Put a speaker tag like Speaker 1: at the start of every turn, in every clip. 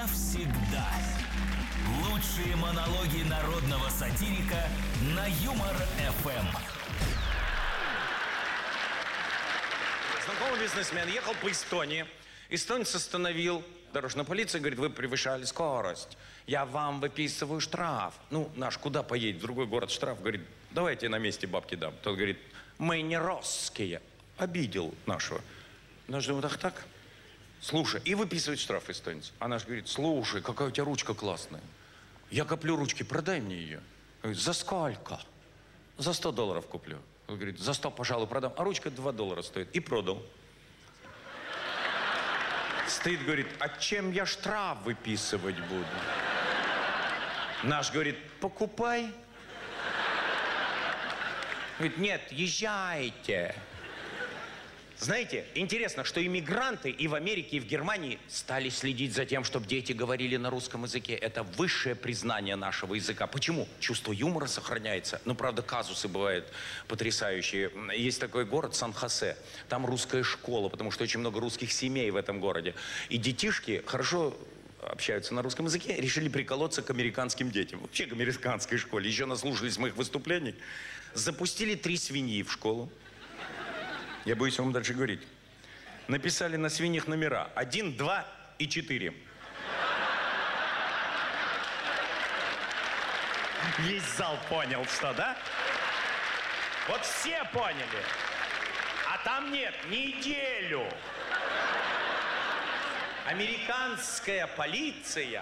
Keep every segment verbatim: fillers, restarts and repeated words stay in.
Speaker 1: навсегда. Лучшие монологи народного сатирика на Юмор эф эм.
Speaker 2: Знакомый бизнесмен ехал по Эстонии. Эстонец остановил. Дорожная полиция говорит: вы превышали скорость. Я вам выписываю штраф. Ну, наш куда поедет? В другой город штраф. Говорит: давайте на месте бабки дам. Тот говорит: мы не русские. Обидел нашего. Наш думает: ах так? Слушай, и выписывает штраф эстонец. А наш говорит: слушай, какая у тебя ручка классная. Я коплю ручки, продай мне ее. Говорит: за сколько? За сто долларов куплю. Он говорит: за сто, пожалуй, продам. А ручка два доллара стоит. И продал. Стоит, говорит: а чем я штраф выписывать буду? Наш говорит: покупай. Говорит: нет, езжайте. Знаете, интересно, что иммигранты и в Америке, и в Германии стали следить за тем, чтобы дети говорили на русском языке. Это высшее признание нашего языка. Почему? Чувство юмора сохраняется. Ну, правда, казусы бывают потрясающие. Есть такой город Сан-Хосе. Там русская школа, потому что очень много русских семей в этом городе. И детишки хорошо общаются на русском языке, решили приколоться к американским детям. Вообще к американской школе. Еще наслушались моих выступлений. Запустили три свиньи в школу. Я боюсь вам дальше говорить. Написали на свиньях номера. Один, два и четыре. Весь зал понял, что, да? Вот все поняли. А там нет, неделю. Американская полиция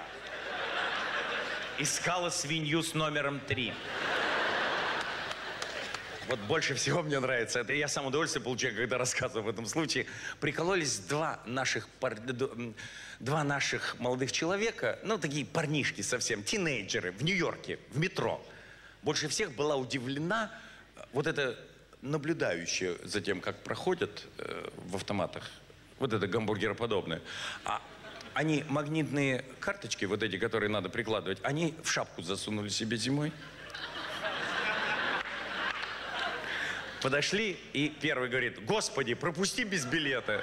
Speaker 2: искала свинью с номером три. Вот больше всего мне нравится, это я сам удовольствие получаю, когда рассказываю в этом случае. Прикололись два наших, пар... два наших молодых человека, ну, такие парнишки совсем, тинейджеры в Нью-Йорке, в метро. Больше всех была удивлена вот эта наблюдающая за тем, как проходят э, в автоматах, вот это гамбургероподобное. А они магнитные карточки, вот эти, которые надо прикладывать, они в шапку засунули себе зимой. Подошли, и первый говорит: господи, пропусти без билета.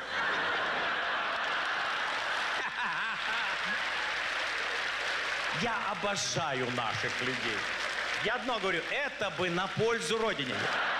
Speaker 2: Я обожаю наших людей. Я одно говорю: это бы на пользу Родине.